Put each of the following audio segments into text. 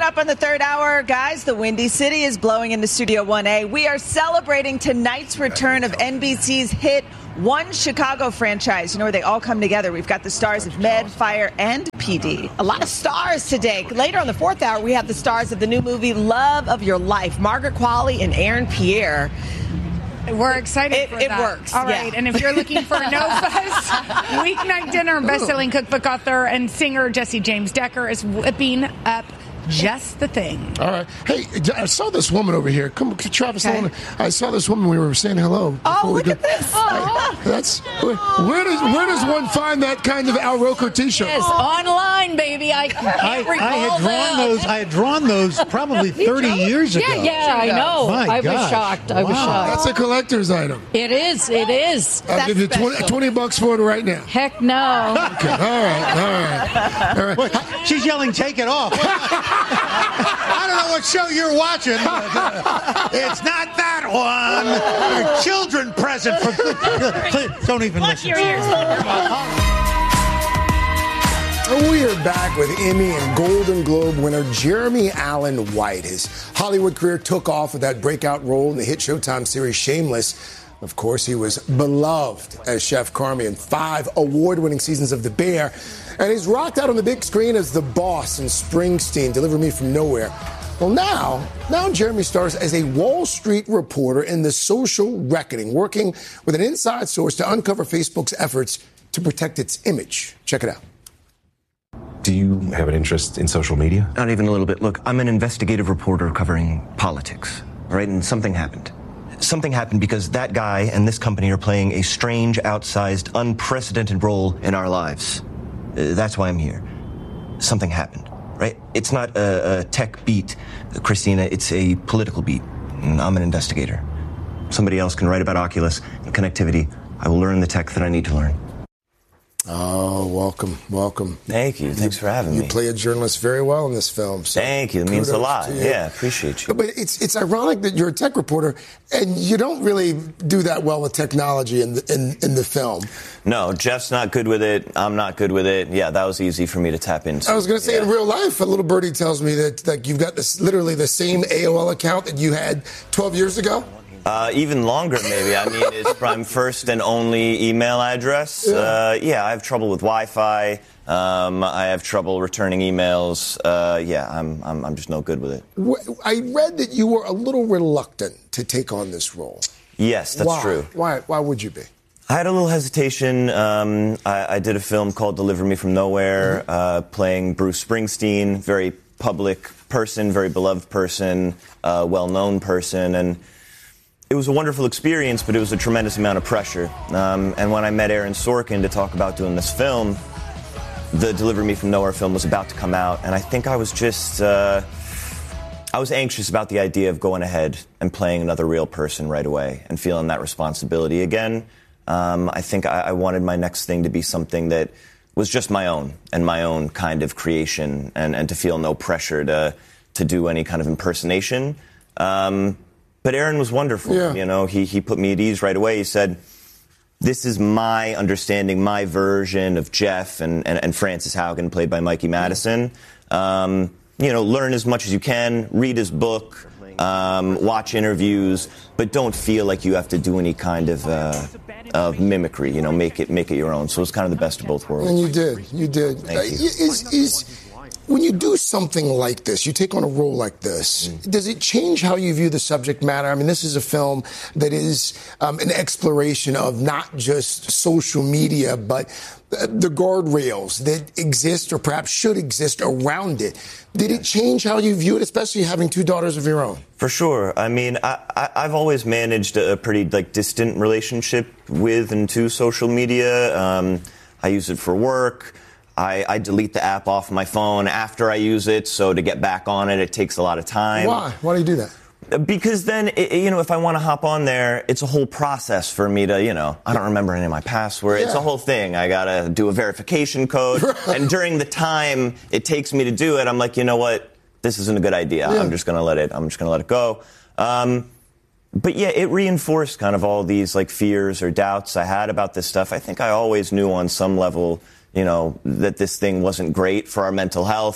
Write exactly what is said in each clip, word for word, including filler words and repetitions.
Coming up on the third hour, guys, the Windy City is blowing into Studio one A. We are celebrating tonight's return of N B C's hit One Chicago franchise. You know, where they all come together. We've got the stars of Med, Fire, and P D. A lot of stars today. Later on the fourth hour, we have the stars of the new movie Love of Your Life, Margaret Qualley and Aaron Pierre. We're excited it, for it that. It works. All right. Yeah. And if you're looking for a No Fuss weeknight dinner, best-selling cookbook author and singer Jesse James Decker is whipping up Just the Thing. All right. Hey, I saw this woman over here. Come, Travis. Okay. I saw this woman. We were saying hello. Oh, look go. at this. I, that's where, where does where does one find that kind of Al Rocco T-shirt? Yes, online, baby. I can't I, recall I had drawn that. those. I had drawn those probably thirty years ago. Yeah, yeah, I know. My I was gosh. shocked. I was Wow. shocked. That's a collector's item. It is. It is. I'll give you twenty, twenty bucks for it right now. Heck no. Okay. All right. All right. All right. What? She's yelling, "Take it off!" I don't know what show you're watching. But, uh, it's not that one. Your children present for. Don't even Watch listen. your ears. We are back with Emmy and Golden Globe winner Jeremy Allen White. His Hollywood career took off with that breakout role in the hit Showtime series Shameless. Of course, he was beloved as Chef Carmy in five award-winning seasons of The Bear. And he's rocked out on the big screen as the boss in Springsteen, Deliver Me From Nowhere. Well, now, now Jeremy stars as a Wall Street reporter in The Social Reckoning, working with an inside source to uncover Facebook's efforts to protect its image. Check it out. Do you have an interest in social media? Not even a little bit. Look, I'm an investigative reporter covering politics, all right? And something happened. Something happened because that guy and this company are playing a strange, outsized, unprecedented role in our lives. Uh, that's why I'm here. Something happened, right? It's not a, a tech beat, Christina. It's a political beat. And I'm an investigator. Somebody else can write about Oculus and connectivity. I will learn the tech that I need to learn. Oh, welcome, welcome. Thank you. Thanks for having you me. You play a journalist very well in this film. So Thank you. It means a lot. Yeah, appreciate you. But it's it's ironic that you're a tech reporter and you don't really do that well with technology in the, in, in the film. No, Jeff's not good with it. I'm not good with it. Yeah, that was easy for me to tap into. I was going to say, yeah. in real life, a little birdie tells me that like you've got this literally the same A O L account that you had twelve years ago. Uh, even longer, maybe. I mean, it's my first and only email address. Yeah, uh, yeah I have trouble with Wi-Fi. Um, I have trouble returning emails. Uh, yeah, I'm, I'm I'm just no good with it. I read that you were a little reluctant to take on this role. Yes, that's Why? true. Why? Why would you be? I had a little hesitation. Um, I, I did a film called Deliver Me From Nowhere, mm-hmm. uh, playing Bruce Springsteen, very public person, very beloved person, uh, well-known person, and it was a wonderful experience, but it was a tremendous amount of pressure. Um, and when I met Aaron Sorkin to talk about doing this film, the Deliver Me From Nowhere film was about to come out, and I think I was just, uh, I was anxious about the idea of going ahead and playing another real person right away and feeling that responsibility again. Um, I think I, I wanted my next thing to be something that was just my own and my own kind of creation, and, and to feel no pressure to to do any kind of impersonation. Um, But Aaron was wonderful. Yeah. You know, he, he put me at ease right away. He said, this is my understanding, my version of Jeff and, and, and Francis Haugen, played by Mikey Madison. Um, you know, learn as much as you can, read his book, um, watch interviews, but don't feel like you have to do any kind of uh, of mimicry. You know, make it make it your own. So it's kind of the best of both worlds. And you did. You did. Thank Uh, you. Is, is, when you do something like this, you take on a role like this, mm. does it change how you view the subject matter? I mean, this is a film that is um, an exploration of not just social media, but the guardrails that exist or perhaps should exist around it. Did it change how you view it, especially having two daughters of your own? For sure. I mean, I, I, I've always managed a pretty like distant relationship with and to social media. Um, I use it for work. I, I delete the app off my phone after I use it, so to get back on it, it takes a lot of time. Why? Why do you do that? Because then, it, you know, if I want to hop on there, it's a whole process for me to, you know, I don't remember any of my password. Yeah. It's a whole thing. I got to do a verification code. And during the time it takes me to do it, I'm like, you know what? This isn't a good idea. Yeah. I'm just going to let it, I'm just going to let it go. Um, but yeah, it reinforced kind of all these like fears or doubts I had about this stuff. I think I always knew on some level, you know, that this thing wasn't great for our mental health.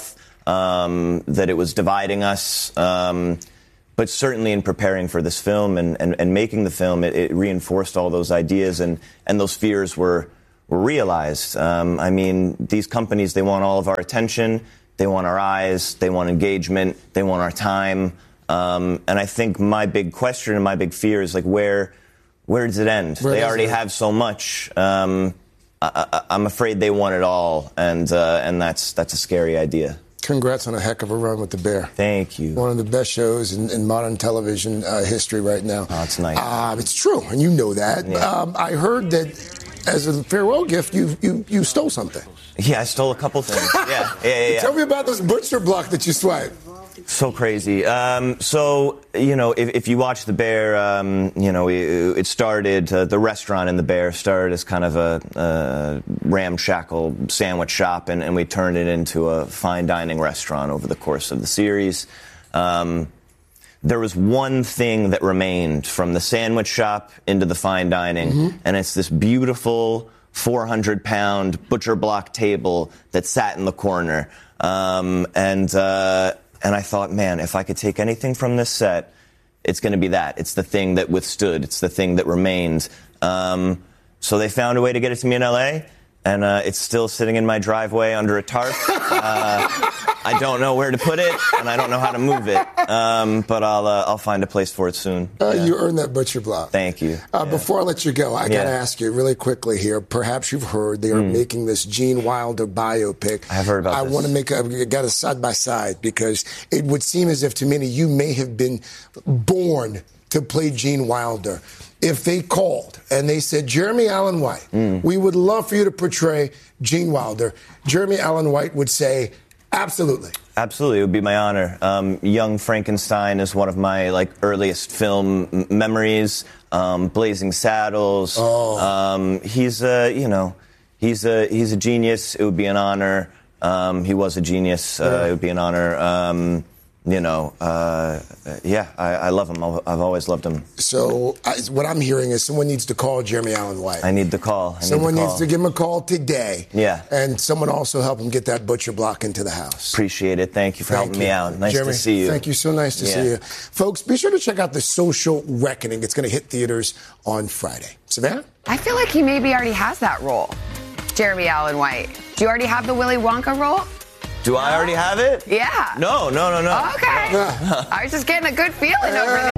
um, that it was dividing us. Um, but certainly in preparing for this film and, and, and making the film, it, it reinforced all those ideas, and, and those fears were, were realized. Um, I mean, these companies, they want all of our attention, they want our eyes, they want engagement, they want our time. Um, and I think my big question and my big fear is, like, where where does it end? Where they does already it? have so much. Um, I, I, I'm afraid they want it all, and uh, and that's that's a scary idea. Congrats on a heck of a run with The Bear. Thank you. One of the best shows in, in modern television uh, history right now. Oh, it's nice. Uh, it's true, and you know that. Yeah. Um, I heard that as a farewell gift, you you you stole something. Yeah, I stole a couple things. Yeah, yeah, yeah. yeah. Tell me about this butcher block that you swiped. So crazy. Um, so, you know, if, if you watch The Bear, um, you know, it, it started, uh, the restaurant in The Bear started as kind of a, a ramshackle sandwich shop, and, and we turned it into a fine dining restaurant over the course of the series. Um, there was one thing that remained from the sandwich shop into the fine dining, mm-hmm. and it's this beautiful four hundred pound butcher block table that sat in the corner. Um, and, uh, And I thought, man, if I could take anything from this set, it's going to be that. It's the thing that withstood. It's the thing that remained. Um, so they found a way to get it to me in L A, and uh, it's still sitting in my driveway under a tarp. Uh, I don't know where to put it, and I don't know how to move it. Um, but I'll uh, I'll find a place for it soon. Uh, yeah. You earned that butcher block. Thank you. Uh, yeah. Before I let you go, I got to Yeah. ask you really quickly here. Perhaps you've heard they are Mm. making this Gene Wilder biopic. I have heard about I this. want to make a, got a side by side, because it would seem as if to many you may have been born to play Gene Wilder. If they called and they said, Jeremy Allen White, mm. we would love for you to portray Gene Wilder, Jeremy Allen White would say, absolutely. Absolutely, it would be my honor. Um, Young Frankenstein is one of my like earliest film m- memories. Um, Blazing Saddles. Oh. Um, he's a you know, he's a he's a genius. It would be an honor. Um, he was a genius. Uh, Yeah. It would be an honor. Um, you know, uh, yeah, I, I love him. I've I've always loved him. So I, what I'm hearing is someone needs to call Jeremy Allen White. I need the call. I Someone need the needs call. to give him a call today. Yeah. And someone also help him get that butcher block into the house. Appreciate it. Thank you for Thank helping you. me out. Nice Jeremy, to see you. Thank you. So nice to Yeah. see you. Folks, be sure to check out The Social Reckoning. It's going to hit theaters on Friday. Savannah? I feel like he maybe already has that role, Jeremy Allen White. Do you already have the Willy Wonka role? Do I already have it? Yeah. No, no, no, no. Okay. I was just getting a good feeling over there.